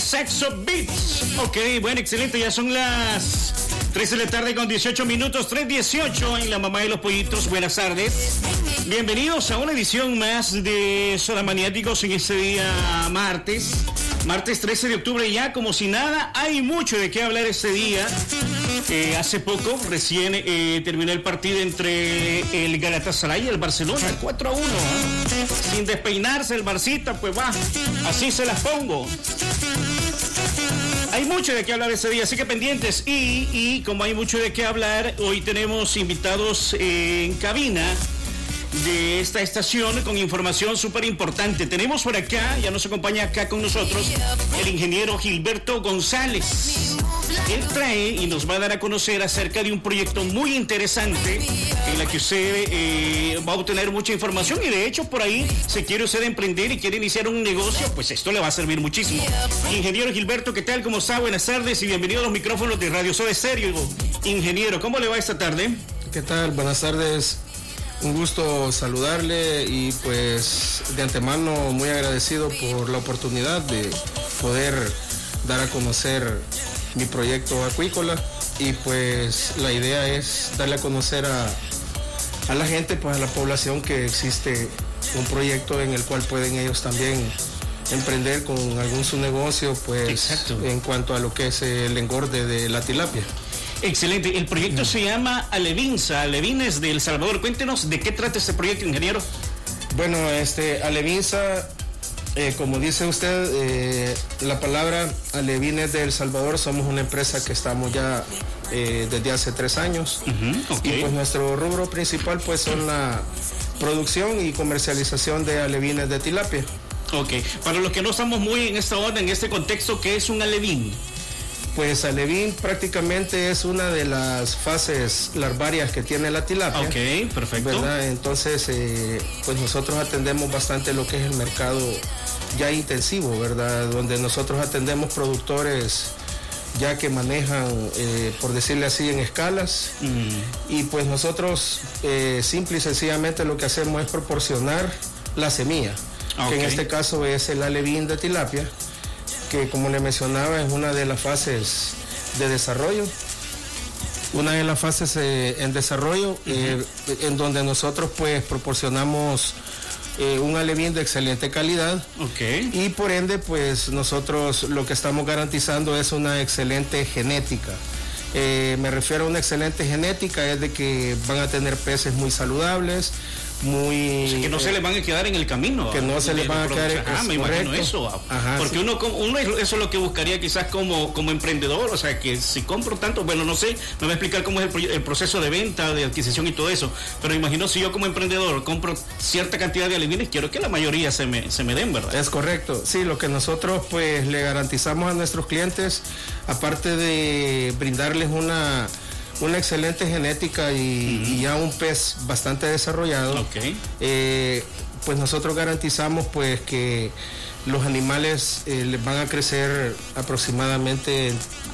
Saxo Beats. Ok, bueno, excelente, ya son las 3 de la tarde con 18 minutos, 3:18 en La Mamá de los Pollitos. Buenas tardes. Bienvenidos a una edición más de Soda Maniáticos en este día martes 13 de octubre, ya como si nada. Hay mucho de qué hablar este día. Hace poco, recién terminó el partido entre el Galatasaray y el Barcelona, 4-1. Sin despeinarse el Barcita, pues va, así se las pongo. Hay mucho de qué hablar ese día, así que pendientes. Y como hay mucho de qué hablar, hoy tenemos invitados en cabina de esta estación con información súper importante. Tenemos por acá, ya nos acompaña acá con nosotros, el ingeniero Gilberto González. Él trae y nos va a dar a conocer acerca de un proyecto muy interesante en la que usted va a obtener mucha información, y de hecho por ahí, si quiere usted emprender y quiere iniciar un negocio, pues esto le va a servir muchísimo. Ingeniero Gilberto, ¿qué tal? ¿Cómo está? Buenas tardes y bienvenido a los micrófonos de Radio Soda Stereo. Ingeniero, ¿cómo le va esta tarde? ¿Qué tal? Buenas tardes. Un gusto saludarle y pues de antemano muy agradecido por la oportunidad de poder dar a conocer mi proyecto acuícola, y pues la idea es darle a conocer a la gente, pues a la población, que existe un proyecto en el cual pueden ellos también emprender con algún su negocio, pues exacto, en cuanto a lo que es el engorde de la tilapia. Excelente. El proyecto se llama Alevinza, Alevines de El Salvador. Cuéntenos de qué trata este proyecto, ingeniero. Bueno, Alevinza, como dice usted, la palabra Alevines de El Salvador, somos una empresa que estamos ya desde hace 3 años. Okay. Y pues nuestro rubro principal pues son la producción y comercialización de alevines de tilapia. Ok. Para los que no estamos muy en esta onda, en este contexto, ¿qué es un alevín? Pues alevín prácticamente es una de las fases larvarias que tiene la tilapia. Ok, perfecto. ¿Verdad? Entonces, pues nosotros atendemos bastante lo que es el mercado ya intensivo, ¿verdad? Donde nosotros atendemos productores ya que manejan, por decirle así, en escalas. Y pues nosotros, simple y sencillamente, lo que hacemos es proporcionar la semilla, que en este caso es el alevín de tilapia, que como le mencionaba es una de las fases de desarrollo, en desarrollo, en donde nosotros pues proporcionamos un alevín de excelente calidad. Y por ende pues nosotros lo que estamos garantizando es una excelente genética. Me refiero a una excelente genética, es de que van a tener peces muy saludables, muy... O sea, que no se les van a quedar en el camino. Que no se les van a quedar me imagino eso. Ajá, porque sí. uno eso es lo que buscaría quizás como emprendedor, o sea, que si compro tanto, bueno, no sé, me va a explicar cómo es el proceso de venta, de adquisición y todo eso, pero imagino si yo como emprendedor compro cierta cantidad de alevines, quiero que la mayoría se me den, ¿verdad? Es correcto, sí, lo que nosotros pues le garantizamos a nuestros clientes, aparte de brindarles una excelente genética y ya un pez bastante desarrollado, pues nosotros garantizamos pues que los animales les van a crecer aproximadamente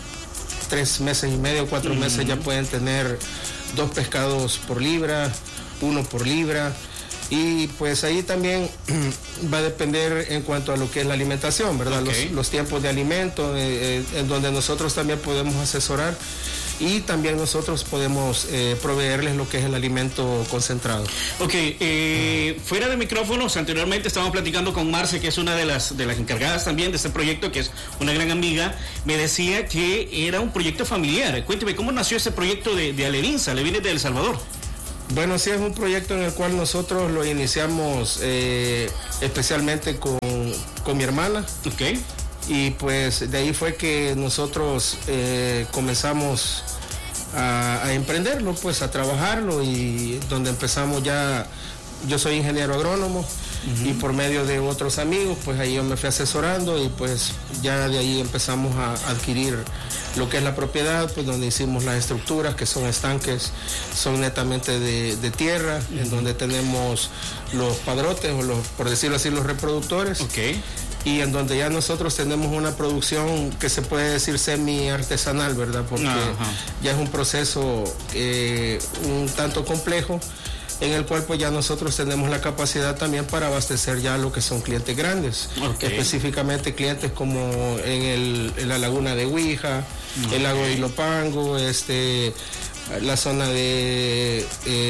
3 meses y medio, 4 meses, ya pueden tener 2 pescados por libra, 1 por libra. Y pues ahí también va a depender en cuanto a lo que es la alimentación, ¿verdad? Los tiempos de alimento, en donde nosotros también podemos asesorar, y también nosotros podemos proveerles lo que es el alimento concentrado. Ok, fuera de micrófonos, anteriormente estábamos platicando con Marce, que es una de las encargadas también de este proyecto, que es una gran amiga. Me decía que era un proyecto familiar. Cuénteme, ¿cómo nació ese proyecto de Alevinza, Alevines de El Salvador? Bueno, sí, es un proyecto en el cual nosotros lo iniciamos especialmente con mi hermana. Ok. Y pues de ahí fue que nosotros comenzamos a emprenderlo, pues a trabajarlo, y donde empezamos ya, yo soy ingeniero agrónomo, y por medio de otros amigos, pues ahí yo me fui asesorando, y pues ya de ahí empezamos a adquirir lo que es la propiedad, pues donde hicimos las estructuras, que son estanques, son netamente de tierra, en donde tenemos los padrotes, o por decirlo así, los reproductores. Y en donde ya nosotros tenemos una producción que se puede decir semi-artesanal, ¿verdad? Porque ya es un proceso un tanto complejo, en el cual pues ya nosotros tenemos la capacidad también para abastecer ya lo que son clientes grandes, específicamente clientes como en la laguna de Huija, el lago de Ilopango, la zona de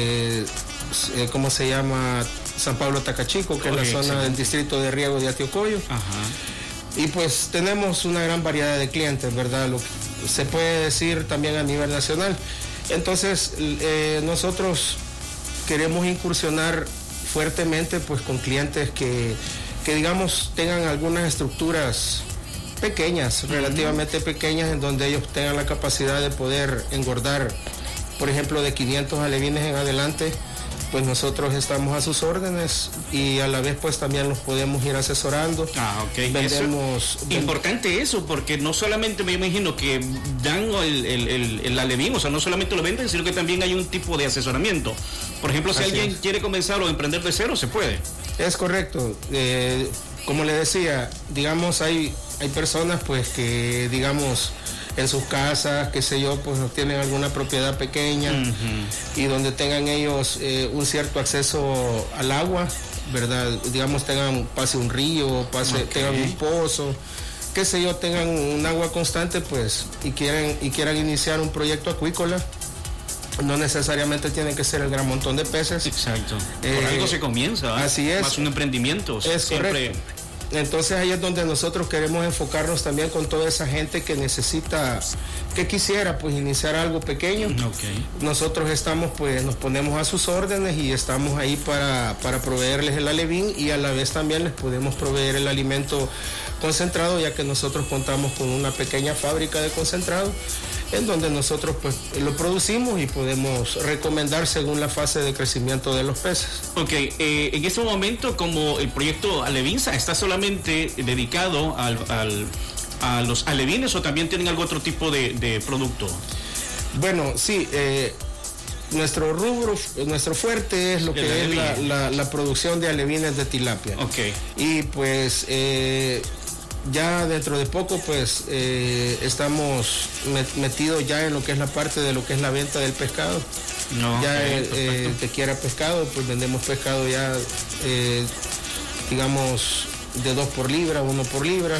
¿cómo se llama? San Pablo Tacachico, que es la zona del distrito de riego de Atiocoyo. Y pues tenemos una gran variedad de clientes, ¿verdad? Lo que se puede decir también a nivel nacional. Entonces nosotros queremos incursionar fuertemente pues con clientes que digamos tengan algunas estructuras pequeñas, relativamente pequeñas, en donde ellos tengan la capacidad de poder engordar, por ejemplo, de 500 alevines en adelante. Pues nosotros estamos a sus órdenes y a la vez pues también los podemos ir asesorando. Vendemos... Importante eso, porque no solamente me imagino que dan el alevín, o sea, no solamente lo venden, sino que también hay un tipo de asesoramiento. Por ejemplo, si alguien quiere comenzar o emprender de cero, se puede. Es correcto. Como le decía, digamos, hay personas pues que, digamos, en sus casas, qué sé yo, pues tienen alguna propiedad pequeña y donde tengan ellos un cierto acceso al agua, ¿verdad? Digamos, pase un río, tengan un pozo, qué sé yo, tengan un agua constante, pues, y quieran iniciar un proyecto acuícola. No necesariamente tiene que ser el gran montón de peces. Exacto. Por algo se comienza. Así es. Más un emprendimiento. Es siempre correcto. Entonces ahí es donde nosotros queremos enfocarnos también con toda esa gente que quisiera pues iniciar algo pequeño. Nosotros estamos pues, nos ponemos a sus órdenes y estamos ahí para proveerles el alevín y a la vez también les podemos proveer el alimento concentrado, ya que nosotros contamos con una pequeña fábrica de concentrado en donde nosotros pues lo producimos y podemos recomendar según la fase de crecimiento de los peces. En este momento, como el proyecto Alevinza está solamente dedicado a los alevines, o también tienen algún otro tipo de producto. Bueno, sí, nuestro rubro, nuestro fuerte es lo que es la producción de alevines de tilapia. Y pues ya dentro de poco pues estamos metidos ya en lo que es la parte de lo que es la venta del pescado. El que quiera pescado, pues vendemos pescado ya digamos de 2 por libra, 1 por libra.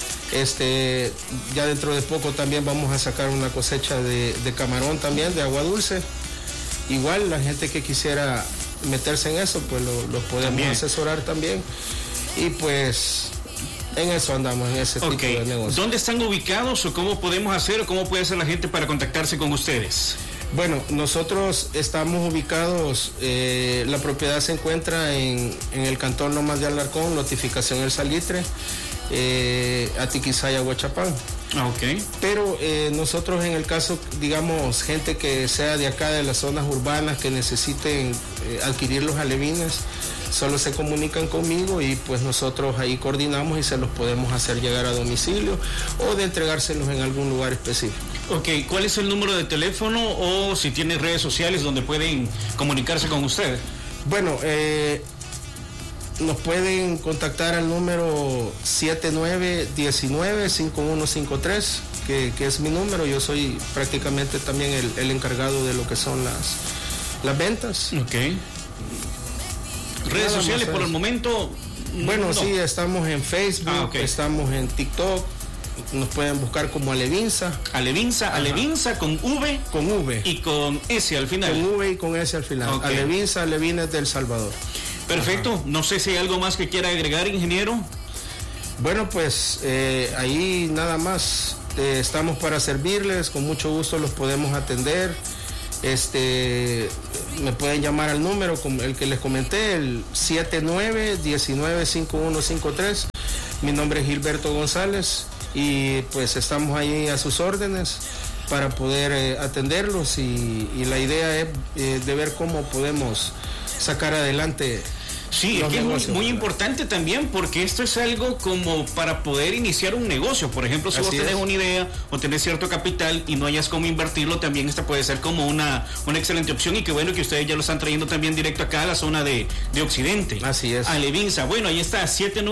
Ya dentro de poco también vamos a sacar una cosecha de camarón también, de agua dulce. Igual la gente que quisiera meterse en eso, pues los podemos asesorar también. Y pues en eso andamos, en ese tipo de negocio. ¿Dónde están ubicados o cómo podemos hacer o cómo puede hacer la gente para contactarse con ustedes? Bueno, nosotros estamos ubicados, la propiedad se encuentra en el cantón Lomas de Alarcón, notificación El Salitre, Atiquizaya, Huachapán. Pero nosotros en el caso, digamos, gente que sea de acá de las zonas urbanas que necesiten adquirir los alevines, solo se comunican conmigo y pues nosotros ahí coordinamos y se los podemos hacer llegar a domicilio o de entregárselos en algún lugar específico. ¿Cuál es el número de teléfono o si tiene redes sociales donde pueden comunicarse con usted? Bueno, nos pueden contactar al número 7919-5153, que es mi número. Yo soy prácticamente también el encargado de lo que son las ventas. ¿Redes sociales por el momento? Bueno, sí, estamos en Facebook, estamos en TikTok. Nos pueden buscar como Alevinza. Alevinza con V. Con V. Y con S al final. Con V y con S al final. Alevinza, Alevines del Salvador. Perfecto. No sé si hay algo más que quiera agregar, ingeniero. Bueno, pues ahí nada más. Estamos para servirles. Con mucho gusto los podemos atender. Me pueden llamar al número como el que les comenté, el 7919-5153. Mi nombre es Gilberto González y pues estamos ahí a sus órdenes para poder atenderlos y la idea es de ver cómo podemos sacar adelante Sí, es que es muy importante también, porque esto es algo como para poder iniciar un negocio. Por ejemplo, si vos tenés una idea o tenés cierto capital y no hayas cómo invertirlo, también esta puede ser como una excelente opción. Y qué bueno que ustedes ya lo están trayendo también directo acá a la zona de Occidente. Así es. A Levinza. Bueno, ahí está,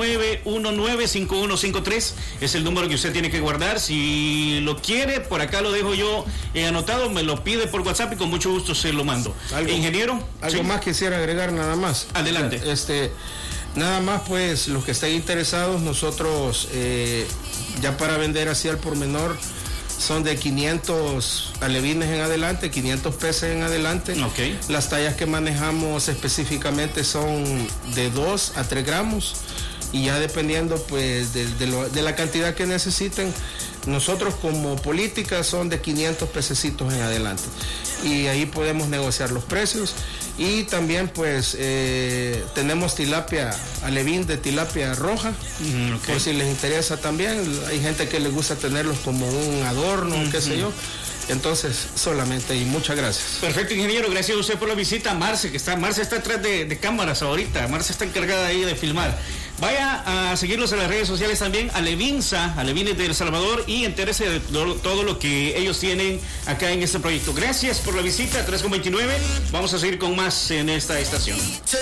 79195153 es el número que usted tiene que guardar. Si lo quiere, por acá lo dejo yo anotado, me lo pide por WhatsApp y con mucho gusto se lo mando. Ingeniero. Algo más quisiera agregar nada más. Adelante. Nada más, pues, los que estén interesados, nosotros ya para vender así al por menor son de 500 alevines en adelante, 500 peces en adelante. Okay. Las tallas que manejamos específicamente son de 2 a 3 gramos y ya dependiendo pues de la cantidad que necesiten. Nosotros como política son de 500 pececitos en adelante y ahí podemos negociar los precios. Y también pues tenemos tilapia, alevín de tilapia roja, por si les interesa también. Hay gente que les gusta tenerlos como un adorno, qué sé yo. Entonces, solamente, y muchas gracias. Perfecto, ingeniero, gracias a usted por la visita. Marce está atrás de cámaras ahorita. Marce está encargada ahí de filmar. Vaya a seguirlos en las redes sociales también, a Levinza, a Alevines de El Salvador, y entérese de todo lo que ellos tienen acá en este proyecto. Gracias por la visita, 3:29. Vamos a seguir con más en esta estación.